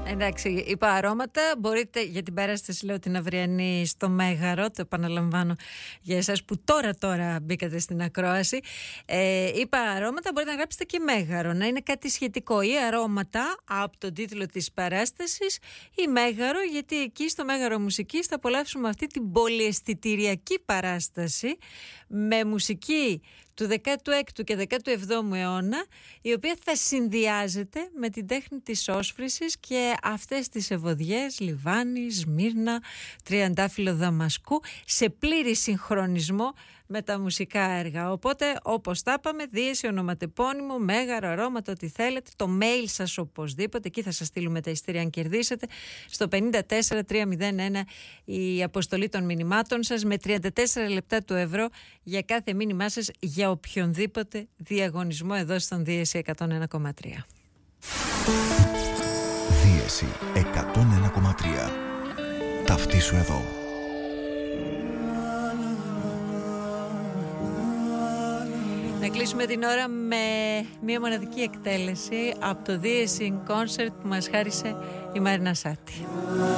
Εντάξει, είπα αρώματα. Μπορείτε για την παράσταση, λέω, την αυριανή στο Μέγαρο. Το επαναλαμβάνω για εσάς που τώρα μπήκατε στην ακρόαση. Είπα αρώματα, μπορείτε να γράψετε και Μέγαρο. Να είναι κάτι σχετικό. Ή αρώματα από τον τίτλο της παράστασης, ή Μέγαρο, γιατί εκεί στο Μέγαρο Μουσικής θα απολαύσουμε αυτή την πολυαισθητηριακή παράσταση με μουσική του 16ου και 17ου αιώνα, η οποία θα συνδυάζεται με την τέχνη της όσφρησης και αυτές τις ευωδιές Λιβάνι, Σμύρνα, Τριαντάφυλλο Δαμασκού, σε πλήρη συγχρονισμό με τα μουσικά έργα. Οπότε, όπως τα είπαμε, δίαιση, ονοματεπώνυμο, Μέγαρο, αρώματα, ό,τι θέλετε. Το mail σας οπωσδήποτε, εκεί θα σας στείλουμε τα ειστήρια αν κερδίσετε. Στο 54301 η αποστολή των μηνυμάτων σας με 34 λεπτά του ευρώ για κάθε μήνυμά σας για οποιονδήποτε διαγωνισμό εδώ στον Δίαιση 101,3. Δίαιση 101,3. Ταυτίσου εδώ. Να κλείσουμε την ώρα με μία μοναδική εκτέλεση από το Δίαιση Concert που μας χάρισε η Μαρίνα Σάτη.